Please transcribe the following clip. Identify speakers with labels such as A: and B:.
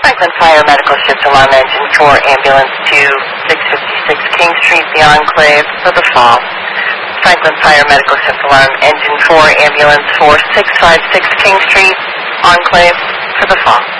A: Franklin Fire Medical Shift Alarm Engine 4 Ambulance to 656 King Street, the Enclave, for the fall. Franklin Fire Medical Shift Alarm Engine 4 Ambulance 4656 King Street, Enclave, for the fall.